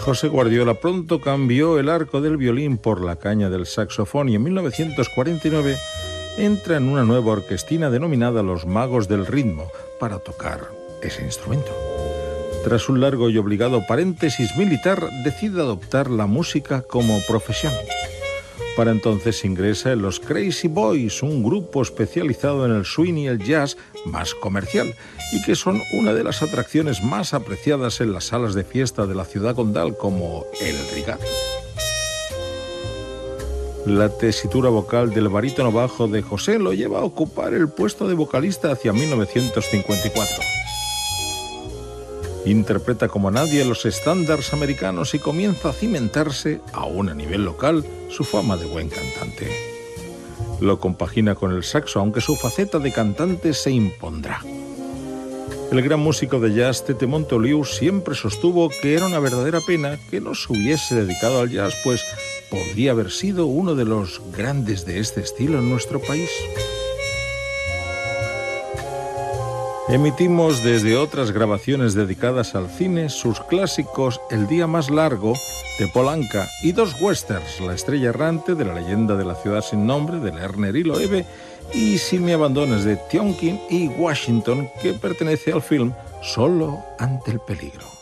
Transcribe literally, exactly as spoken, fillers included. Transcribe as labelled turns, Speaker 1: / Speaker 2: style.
Speaker 1: José Guardiola pronto cambió el arco del violín por la caña del saxofón y en mil novecientos cuarenta y nueve entra en una nueva orquestina denominada Los Magos del Ritmo para tocar ese instrumento. Tras un largo y obligado paréntesis militar, decide adoptar la música como profesión. Para entonces ingresa en los Crazy Boys, un grupo especializado en el swing y el jazz más comercial y que son una de las atracciones más apreciadas en las salas de fiesta de la ciudad condal como el Rigado. La tesitura vocal del barítono bajo de José lo lleva a ocupar el puesto de vocalista hacia mil novecientos cincuenta y cuatro. Interpreta como nadie los estándares americanos y comienza a cimentarse, aún a nivel local, su fama de buen cantante. Lo compagina con el saxo, aunque su faceta de cantante se impondrá. El gran músico de jazz Tete Montoliu siempre sostuvo que era una verdadera pena que no se hubiese dedicado al jazz, pues podría haber sido uno de los grandes de este estilo en nuestro país. Emitimos desde otras grabaciones dedicadas al cine sus clásicos El día más largo, de Paul Anka, y dos westerns, La estrella errante, de La leyenda de la ciudad sin nombre, de Lerner y Loewe, y Si me abandones, de Tionkin y Washington, que pertenece al film Solo ante el peligro.